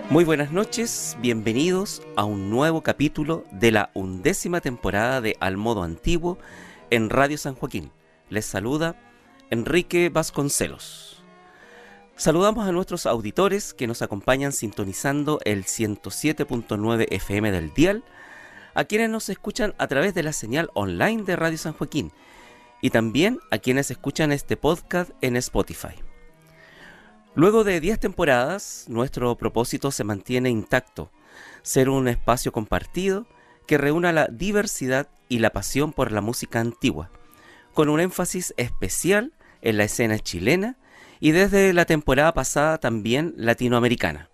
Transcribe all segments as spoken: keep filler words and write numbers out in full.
Muy buenas noches, bienvenidos a un nuevo capítulo de la undécima temporada de Al Modo Antiguo en Radio San Joaquín. Les saluda Enrique Vasconcelos. Saludamos a nuestros auditores que nos acompañan sintonizando el ciento siete punto nueve F M del dial, a quienes nos escuchan a través de la señal online de Radio San Joaquín y también a quienes escuchan este podcast en Spotify. Luego de diez temporadas, nuestro propósito se mantiene intacto, ser un espacio compartido que reúna la diversidad y la pasión por la música antigua, con un énfasis especial en la escena chilena y desde la temporada pasada también latinoamericana.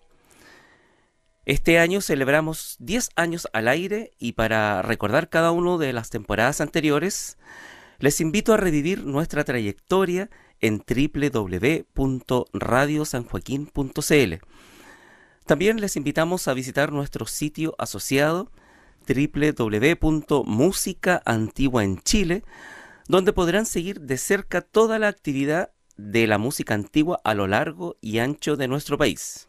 Este año celebramos diez años al aire y para recordar cada una de las temporadas anteriores, les invito a revivir nuestra trayectoria en doble u doble u doble u punto radio san joaquín punto c l. También les invitamos a visitar nuestro sitio asociado doble u doble u doble u punto música antigua en chile, donde podrán seguir de cerca toda la actividad de la música antigua a lo largo y ancho de nuestro país.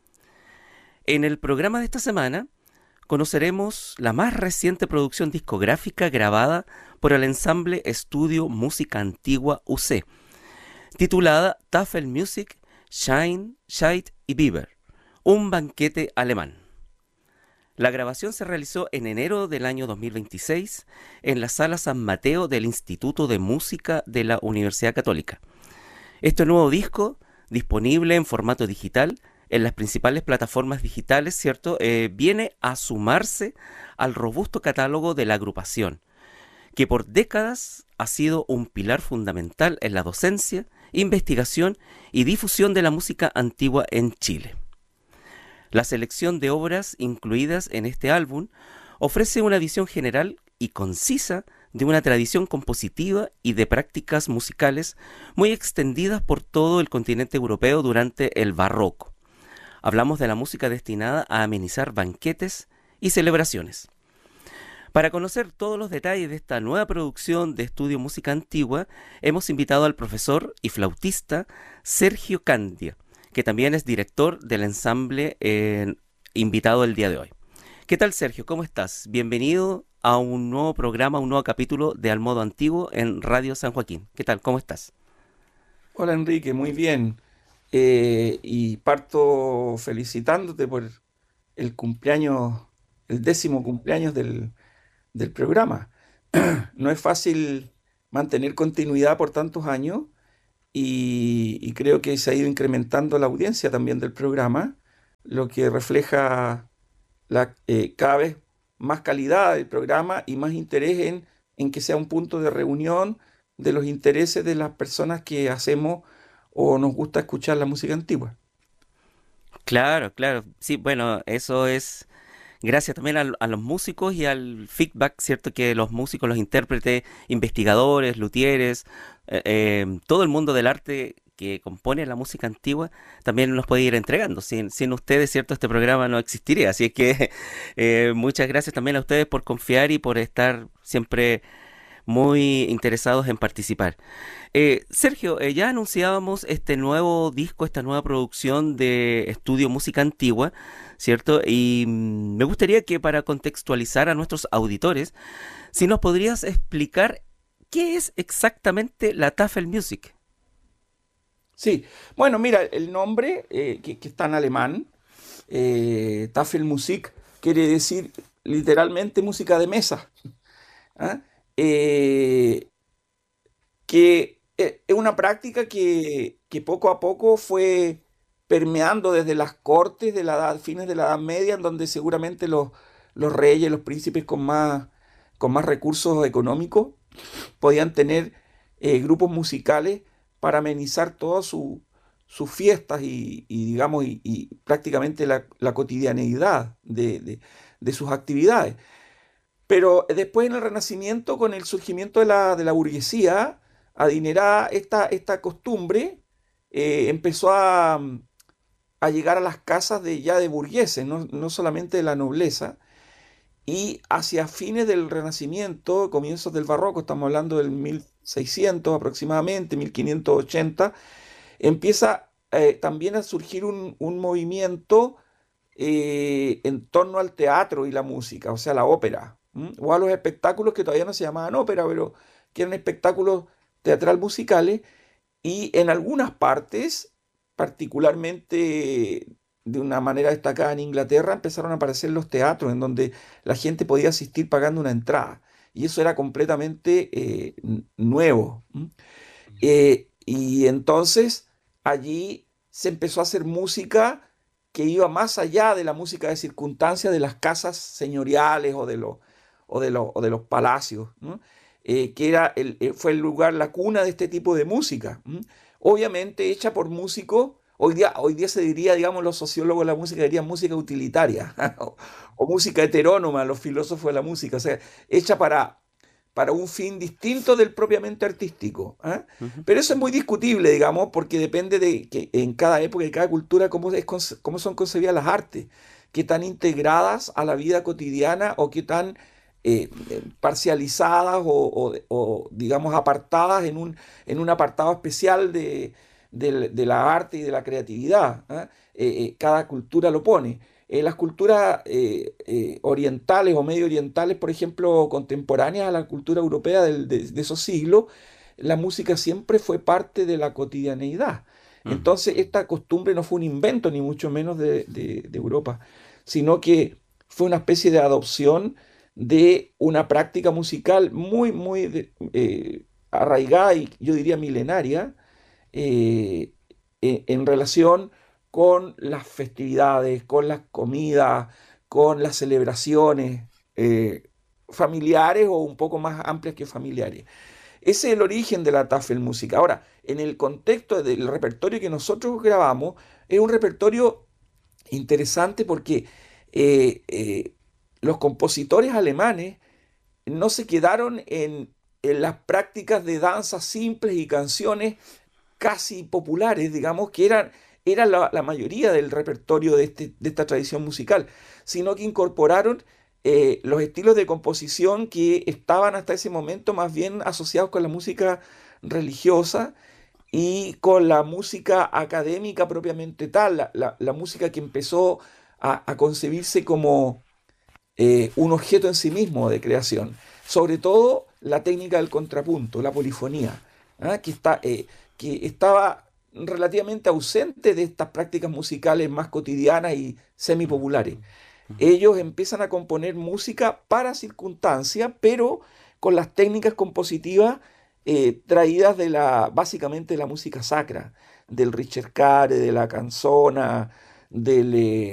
En el programa de esta semana conoceremos la más reciente producción discográfica grabada por el ensamble Estudio Música Antigua U C, titulada Tafelmusik, Schein, Scheid y Biber, un banquete alemán. La grabación se realizó en enero del año dos mil veintiséis en la Sala San Mateo del Instituto de Música de la Universidad Católica. Este nuevo disco, disponible en formato digital en las principales plataformas digitales, ¿cierto? Eh, viene a sumarse al robusto catálogo de la agrupación, que por décadas ha sido un pilar fundamental en la docencia, investigación y difusión de la música antigua en Chile. La selección de obras incluidas en este álbum ofrece una visión general y concisa de una tradición compositiva y de prácticas musicales muy extendidas por todo el continente europeo durante el Barroco. Hablamos de la música destinada a amenizar banquetes y celebraciones. Para conocer todos los detalles de esta nueva producción de Estudio Música Antigua, hemos invitado al profesor y flautista Sergio Candia, que también es director del ensamble eh, invitado el día de hoy. ¿Qué tal, Sergio? ¿Cómo estás? Bienvenido a un nuevo programa, un nuevo capítulo de Al Modo Antiguo en Radio San Joaquín. ¿Qué tal? ¿Cómo estás? Hola Enrique, muy bien. Eh, y parto felicitándote por el cumpleaños, el décimo cumpleaños del, del programa. No es fácil mantener continuidad por tantos años y, y creo que se ha ido incrementando la audiencia también del programa, lo que refleja la, eh, cada vez más calidad del programa y más interés en, en que sea un punto de reunión de los intereses de las personas que hacemos o nos gusta escuchar la música antigua. Claro, claro. Sí, bueno, eso es gracias también a, a los músicos y al feedback, ¿cierto? Que los músicos, los intérpretes, investigadores, luthieres, eh, eh, todo el mundo del arte que compone la música antigua también nos puede ir entregando. Sin, sin ustedes, ¿cierto? Este programa no existiría. Así es que eh, muchas gracias también a ustedes por confiar y por estar siempre muy interesados en participar. Eh, Sergio, eh, ya anunciábamos este nuevo disco, esta nueva producción de Estudio Música Antigua, ¿cierto? Y mm, me gustaría que para contextualizar a nuestros auditores, si nos podrías explicar qué es exactamente la Tafelmusik. Sí, bueno, mira, el nombre eh, que, que está en alemán, eh, Tafelmusik, quiere decir literalmente música de mesa. ¿Ah? Eh, que eh, es una práctica que, que poco a poco fue permeando desde las cortes de la edad, fines de la Edad Media, en donde seguramente los, los reyes, los príncipes con más, con más recursos económicos podían tener eh, grupos musicales para amenizar todas su- sus fiestas y, y, digamos, y, y prácticamente la, la cotidianeidad de, de- de sus actividades. Pero después en el Renacimiento, con el surgimiento de la, de la burguesía adinerada, esta, esta costumbre eh, empezó a, a llegar a las casas de, ya de burgueses, no, no solamente de la nobleza, y hacia fines del Renacimiento, comienzos del Barroco, estamos hablando del mil seiscientos aproximadamente, mil quinientos ochenta, empieza eh, también a surgir un, un movimiento eh, en torno al teatro y la música, o sea, la ópera, ¿m? O a los espectáculos que todavía no se llamaban ópera, pero que eran espectáculos teatral musicales, y en algunas partes, particularmente de una manera destacada en Inglaterra, empezaron a aparecer los teatros en donde la gente podía asistir pagando una entrada. Y eso era completamente eh, n- nuevo. ¿M? Eh, y entonces allí se empezó a hacer música que iba más allá de la música de circunstancia de las casas señoriales o de los, o de los, o de los palacios, ¿no? Eh, que era el, eh, fue el lugar, la cuna de este tipo de música. ¿M? Obviamente hecha por músicos. Hoy día, hoy día se diría, digamos, los sociólogos de la música dirían música utilitaria o, o música heterónoma, los filósofos de la música, o sea, hecha para para un fin distinto del propiamente artístico. ¿Ah? Ujú. Pero eso es muy discutible, digamos, porque depende de que en cada época y cada cultura cómo, es, cómo son concebidas las artes, qué tan integradas a la vida cotidiana o qué tan eh, eh, parcializadas o, o, o, digamos, apartadas en un, en un apartado especial de, de, de la arte y de la creatividad. ¿Ah? Eh, eh, cada cultura lo pone. Eh, las culturas eh, eh, orientales o medio orientales, por ejemplo, contemporáneas a la cultura europea del- de, de esos siglos, la música siempre fue parte de la cotidianeidad. Ujú. Entonces, esta costumbre no fue un invento, ni mucho menos de, de- de Europa, sino que fue una especie de adopción de una práctica musical muy, muy de- eh, arraigada y yo diría milenaria, eh, en, en relación con las festividades, con las comidas, con las celebraciones eh, familiares o un poco más amplias que familiares. Ese es el origen de la Tafelmusik. Ahora, en el contexto del repertorio que nosotros grabamos, es un repertorio interesante porque eh, eh, los compositores alemanes no se quedaron en, en las prácticas de danzas simples y canciones casi populares, digamos, que eran, eran la, la mayoría del repertorio de, este- de esta tradición musical, sino que incorporaron eh, los estilos de composición que estaban hasta ese momento más bien asociados con la música religiosa y con la música académica propiamente tal, la, la- la música que empezó a, a concebirse como eh, un objeto en sí mismo de creación. Sobre todo la técnica del contrapunto, la polifonía, ¿ah? que, está, eh, que estaba relativamente ausente de estas prácticas musicales más cotidianas y semipopulares. Ujú. Ellos empiezan a componer música para circunstancia, pero con las técnicas compositivas eh, traídas de la, básicamente de la música sacra, del ricercare, de la canzona, del, eh,